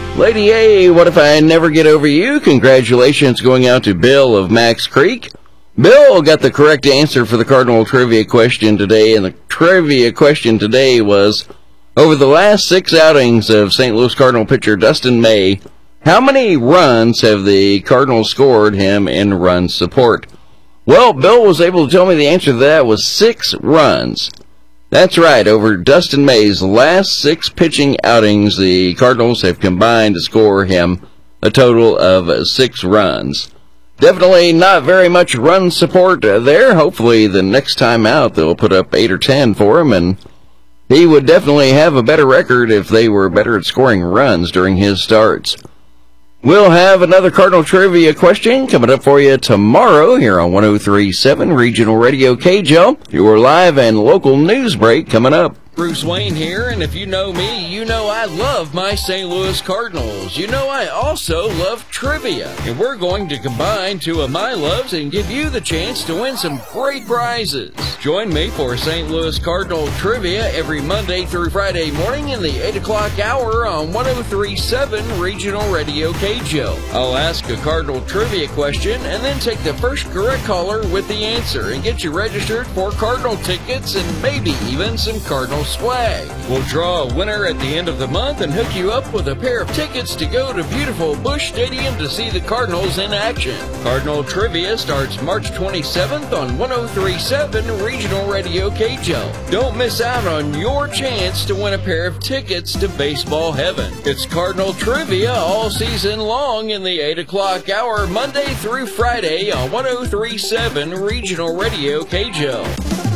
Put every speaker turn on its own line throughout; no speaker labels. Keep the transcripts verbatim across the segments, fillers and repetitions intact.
Lady A, what if I never get over you? Congratulations going out to Bill of Max Creek. Bill got the correct answer for the Cardinal trivia question today, and the trivia question today was, over the last six outings of Saint Louis Cardinal pitcher Dustin May, how many runs have the Cardinals scored him in run support? Well, Bill was able to tell me the answer to that was six runs. That's right, over Dustin May's last six pitching outings, the Cardinals have combined to score him a total of six runs. Definitely not very much run support there. Hopefully the next time out they'll put up eight or ten for him, and he would definitely have a better record if they were better at scoring runs during his starts. We'll have another Cardinal trivia question coming up for you tomorrow here on one oh three point seven Regional Radio K J O. Your live and local news break coming up.
Bruce Wayne here, and if you know me, you know I love my Saint Louis Cardinals. You know I also love trivia, and we're going to combine two of my loves and give you the chance to win some great prizes. Join me for Saint Louis Cardinal trivia every Monday through Friday morning in the eight o'clock hour on one oh three point seven Regional Radio K J O. I'll ask a Cardinal trivia question and then take the first correct caller with the answer and get you registered for Cardinal tickets and maybe even some Cardinal swag. We'll draw a winner at the end of the month and hook you up with a pair of tickets to go to beautiful Busch Stadium to see the Cardinals in action. Cardinal Trivia starts March twenty-seventh on one oh three point seven Regional Radio K J O. Don't miss out on your chance to win a pair of tickets to baseball heaven. It's Cardinal Trivia all season long in the eight o'clock hour, Monday through Friday on one oh three point seven Regional Radio K J O.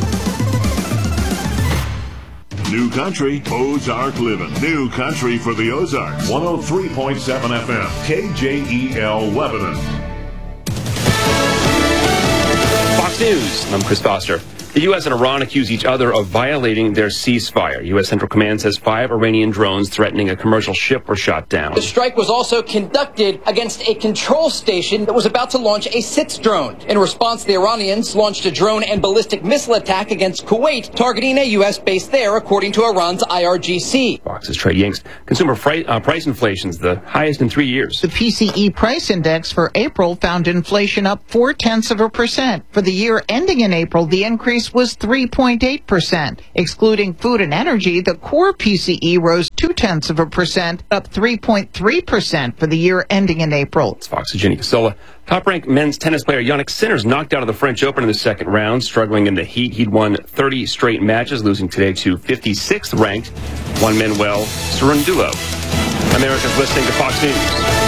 New Country, Ozark Living. New Country for the Ozarks. one oh three point seven F M, K J E L Lebanon.
Fox News, I'm Chris Foster. The U S and Iran accuse each other of violating their ceasefire. U S Central Command says five Iranian drones threatening a commercial ship were shot down.
The strike was also conducted against a control station that was about to launch a SITS drone. In response, the Iranians launched a drone and ballistic missile attack against Kuwait, targeting a U S base there, according to Iran's I R G C.
Fox's Trey Yanks. Consumer freight, uh, price inflation is the highest in three years.
The P C E price index for April found inflation up four-tenths of a percent. For the year ending in April, the increase was three point eight percent. Excluding food and energy, the core P C E rose two-tenths of a percent, up three point three percent for the year ending in April.
It's Fox's Jenny Casola. Top-ranked men's tennis player Yannick Sinner's knocked out of the French Open in the second round, struggling in the heat. He'd won thirty straight matches, losing today to fifty-sixth ranked Juan Manuel Cerundolo. America's listening to Fox News.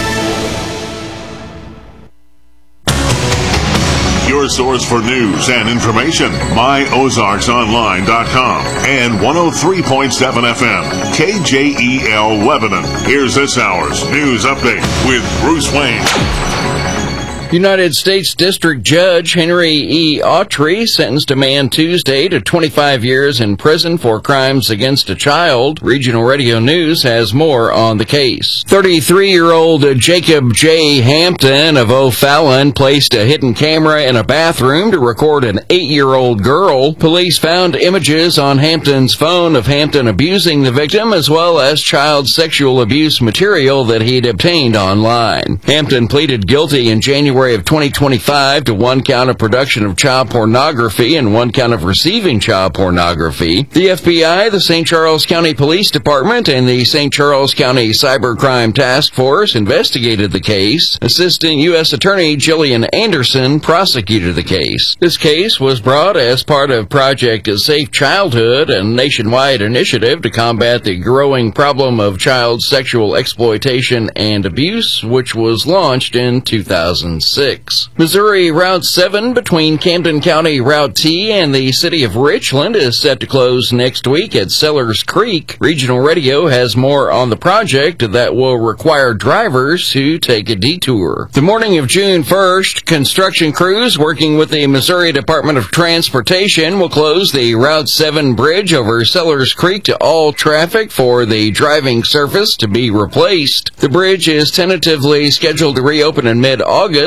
Your source for news and information, my ozarks online dot com and one oh three point seven F M, K J E L Lebanon. Here's this hour's news update with Bruce Wayne.
United States District Judge Henry E. Autry sentenced a man Tuesday to twenty-five years in prison for crimes against a child. Regional Radio News has more on the case. thirty-three-year-old Jacob J. Hampton of O'Fallon placed a hidden camera in a bathroom to record an eight-year-old girl. Police found images on Hampton's phone of Hampton abusing the victim, as well as child sexual abuse material that he'd obtained online. Hampton pleaded guilty in January of twenty twenty-five to one count of production of child pornography and one count of receiving child pornography. The F B I, the Saint Charles County Police Department, and the Saint Charles County Cybercrime Task Force investigated the case. Assistant U S Attorney Jillian Anderson prosecuted the case. This case was brought as part of Project Safe Childhood, a nationwide initiative to combat the growing problem of child sexual exploitation and abuse, which was launched in two thousand six. Missouri Route seven between Camden County Route T and the city of Richland is set to close next week at Sellers Creek. Regional Radio has more on the project that will require drivers to take a detour. The morning of June first, construction crews working with the Missouri Department of Transportation will close the Route seven bridge over Sellers Creek to all traffic for the driving surface to be replaced. The bridge is tentatively scheduled to reopen in mid-August.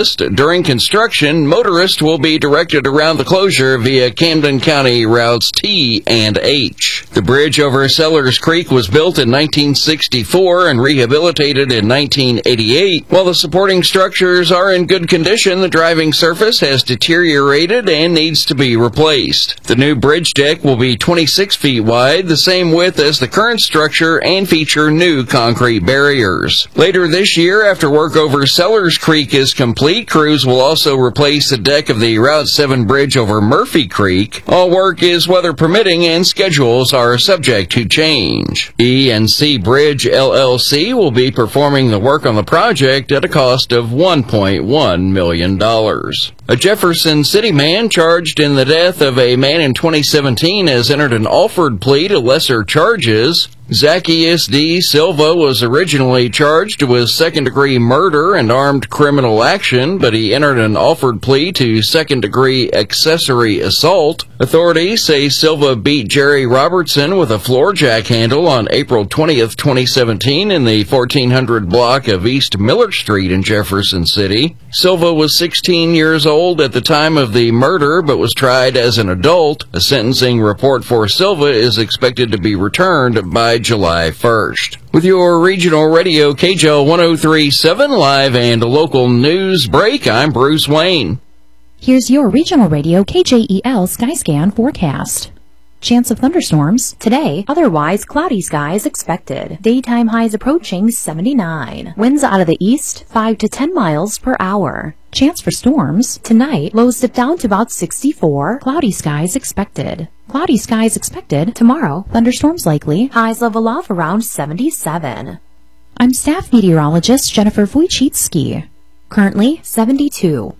motorist. During construction, motorists will be directed around the closure via Camden County routes T and H. The bridge over Sellers Creek was built in nineteen sixty-four and rehabilitated in nineteen eighty-eight. While the supporting structures are in good condition, the driving surface has deteriorated and needs to be replaced. The new bridge deck will be twenty-six feet wide, the same width as the current structure, and feature new concrete barriers. Later this year, after work over Sellers Creek is complete, crews will also replace the deck of the Route seven bridge over Murphy Creek. All work is weather permitting and schedules are subject to change. E and C Bridge L L C will be performing the work on the project at a cost of one point one million dollars. A Jefferson City man charged in the death of a man in twenty seventeen has entered an offered plea to lesser charges. Zacchaeus D. Silva was originally charged with second-degree murder and armed criminal action, but he entered an offered plea to second-degree accessory assault. Authorities say Silva beat Jerry Robertson with a floor jack handle on April twentieth, twenty seventeen in the fourteen hundred block of East Miller Street in Jefferson City. Silva was sixteen years old at the time of the murder, but was tried as an adult. A sentencing report for Silva is expected to be returned by July first. With your regional radio K J L one oh three point seven live and local news break, I'm Bruce Wayne.
Here's your regional radio K J E L Skyscan forecast. Chance of thunderstorms today, otherwise cloudy skies expected. Daytime highs approaching seventy-nine. Winds out of the east, five to ten miles per hour. Chance for storms tonight, lows dip down to about sixty-four. Cloudy skies expected. Cloudy skies expected tomorrow. Thunderstorms likely. Highs level off around seventy-seven. I'm staff meteorologist Jennifer Wojcicki. Currently seventy-two.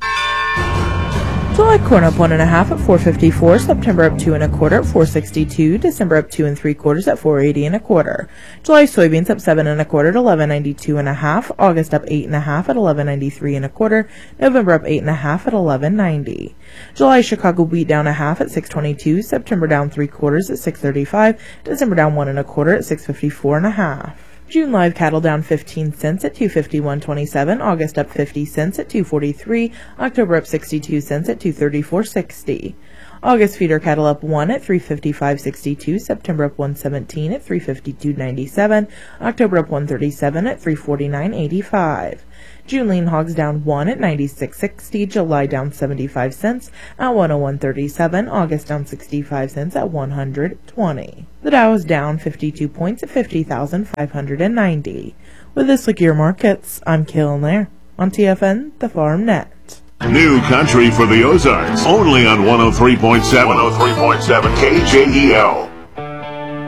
July corn up one and a half at four fifty-four, September up two and a quarter at four sixty-two, December up two and three quarters at four eighty and a quarter. July soybeans up seven and a quarter at eleven ninety-two and a half, August up eight and a half at eleven ninety-three and a quarter, November up eight and a half at eleven ninety. July Chicago wheat down a half at six twenty-two, September down three quarters at six thirty-five, December down one and a quarter at six fifty-four and a half. June live cattle down fifteen cents at two fifty-one twenty-seven, August up fifty cents at two forty-three, October up sixty-two cents at two thirty-four sixty. August feeder cattle up one at three fifty-five sixty-two, September up one seventeen at three fifty-two ninety-seven, October up one thirty-seven at three forty-nine eighty-five. June lean hogs down one at ninety-six sixty, July down seventy-five cents at one oh one thirty-seven, August down sixty-five cents at one hundred twenty. The Dow is down fifty-two points at fifty thousand five hundred ninety. With this look at your markets, I'm Kaylin Lair on T F N, the Farm Net.
New country for the Ozarks, only on one oh three point seven. one oh three point seven K J E L.